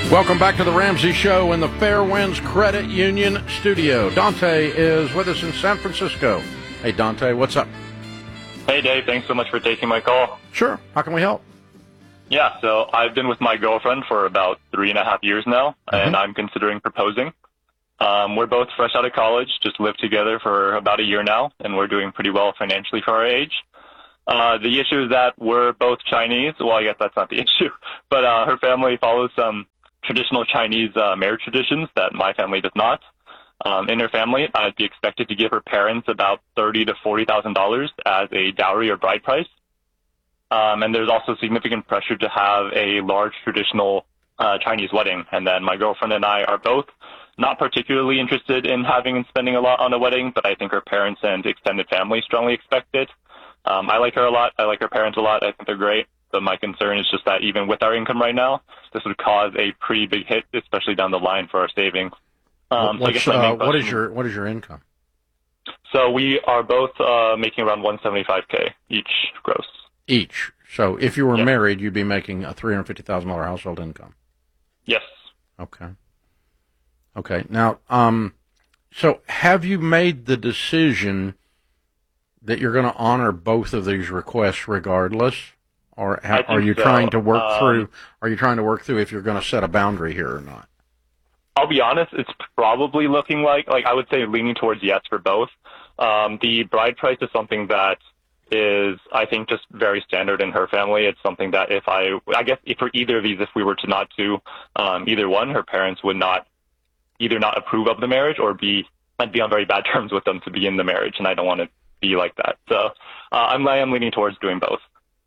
Welcome back to the Ramsey Show in the Fairwinds Credit Union studio. Dante is with us in San Francisco. Hey, Dante, what's up? Hey, Dave. Thanks so much for taking my call. Sure. How can we help? Yeah, so I've been with my girlfriend for about 3.5 years now, and I'm considering proposing. We're both fresh out of college, just lived together for about a year now, and we're doing pretty well financially for our age. The issue is that we're both Chinese. Well, I guess that's not the issue, but her family follows some traditional Chinese marriage traditions that my family does not. In her family, I'd be expected to give her parents about $30,000 to $40,000 as a dowry or bride price. And there's also significant pressure to have a large traditional Chinese wedding. And then my girlfriend and I are both not particularly interested in having and spending a lot on a wedding, but I think her parents and extended family strongly expect it. I like her a lot. I like her parents a lot. I think they're great. But my concern is just that even with our income right now, this would cause a pretty big hit, especially down the line for our savings. What is your income? So we are both making around $175K each gross. Each. So if you were married, you'd be making a $350,000 household income. Yes. Okay. Okay. Now, so have you made the decision that you're going to honor both of these requests regardless? Or are you trying to work through? Are you trying to work through if you're going to set a boundary here or not? I'll be honest. It's probably looking like I would say leaning towards yes for both. The bride price is something that is, I think, just very standard in her family. It's something that I guess if for either of these, if we were to not do either one, her parents would either not approve of the marriage or I'd be on very bad terms with them to be in the marriage, and I don't want to be like that. So I am leaning towards doing both.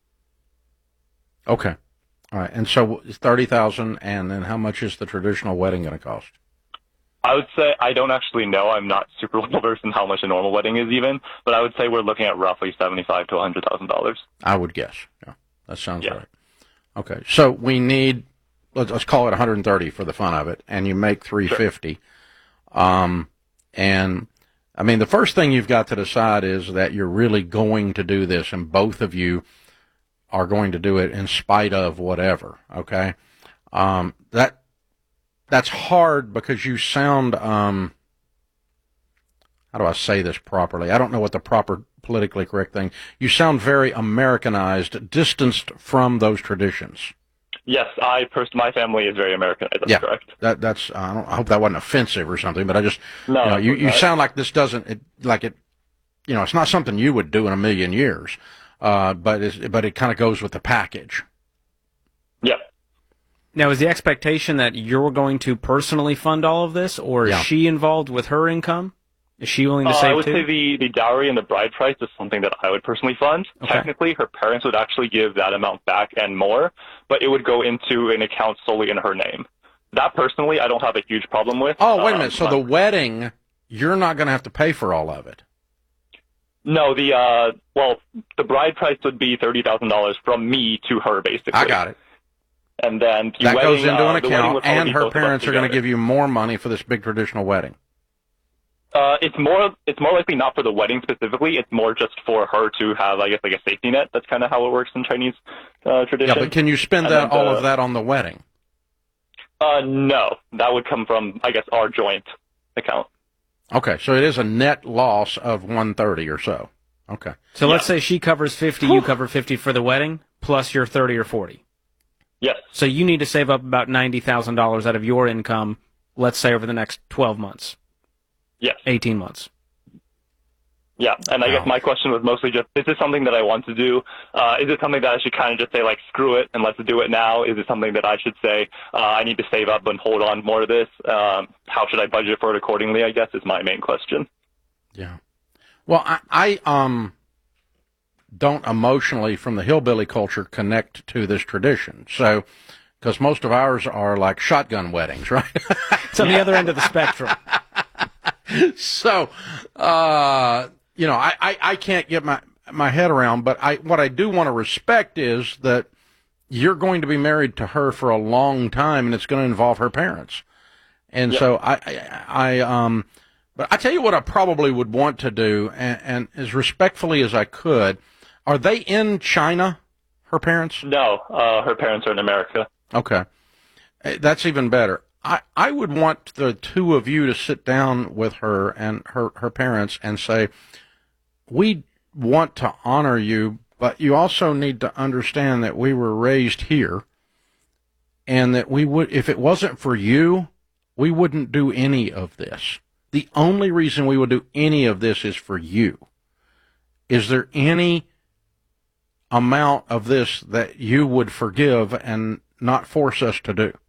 Okay. All right. And so it's $30,000, and then how much is the traditional wedding going to cost? I would say I don't actually know. I'm not super well versed in how much a normal wedding is even, but I would say we're looking at roughly $75,000 to $100,000. I would guess. Yeah, that sounds right. Okay. So we need, let's call it 130 for the fun of it, and you make 350. Sure. And I mean, the first thing you've got to decide is that you're really going to do this, and both of you are going to do it in spite of whatever, okay? That's hard because you sound, how do I say this properly? I don't know what the proper politically correct thing. You sound very Americanized, distanced from those traditions. Yes, my family is very Americanized. That's correct. That's I hope that wasn't offensive or something, but I just, no, you sound like this doesn't, it's not something you would do in a million years. But it kind of goes with the package. Yep. Now, is the expectation that you're going to personally fund all of this, or is she involved with her income? Is she willing to save too? I would say the dowry and the bride price is something that I would personally fund. Okay. Technically, her parents would actually give that amount back and more, but it would go into an account solely in her name. That personally, I don't have a huge problem with. Oh, wait a minute. So the wedding, you're not going to have to pay for all of it. No, the bride price would be $30,000 from me to her, basically. I got it. And then that goes into an account, and her parents are going to give you more money for this big traditional wedding. It's more likely not for the wedding specifically. It's more just for her to have, I guess, like a safety net. That's kind of how it works in Chinese tradition. Yeah, but can you spend all of that on the wedding? No, that would come from, I guess, our joint account. Okay, so it is a net loss of 130 or so. Okay. So let's say she covers 50, you cover 50 for the wedding, plus your 30 or 40. Yes. So you need to save up about $90,000 out of your income, let's say over the next 12 months. Yes. 18 months. Yeah, and I guess my question was mostly just, is this something that I want to do? Is it something that I should kind of just say, like, screw it and let's do it now? Is it something that I should say, I need to save up and hold on more of this? How should I budget for it accordingly, I guess, is my main question. Yeah. Well, I don't emotionally, from the hillbilly culture, connect to this tradition. So, because most of ours are like shotgun weddings, right? It's on the other end of the spectrum. So, I can't get my head around, but what I do want to respect is that you're going to be married to her for a long time, and it's going to involve her parents. And so but I tell you what I probably would want to do, and as respectfully as I could, are they in China, her parents? No, her parents are in America. Okay. That's even better. I would want the two of you to sit down with her and her parents and say, we want to honor you, but you also need to understand that we were raised here and that we would, if it wasn't for you, we wouldn't do any of this. The only reason we would do any of this is for you. Is there any amount of this that you would forgive and not force us to do?